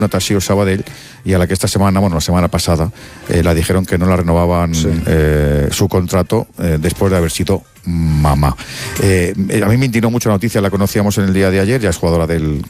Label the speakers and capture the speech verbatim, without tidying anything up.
Speaker 1: Natasio Sabadell, y a la que esta semana, bueno, la semana pasada, eh, la dijeron que no la renovaban sí. eh, su contrato eh, después de haber sido mamá. Eh, a mí me indignó mucho la noticia, la conocíamos en el día de ayer, ya es jugadora del